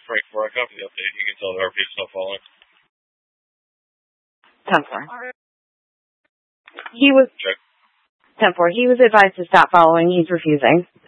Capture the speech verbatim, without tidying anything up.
Frank four, I copy the update. You can tell the R P is not following. ten four. He was... Check. ten four. He was advised to stop following. He's refusing.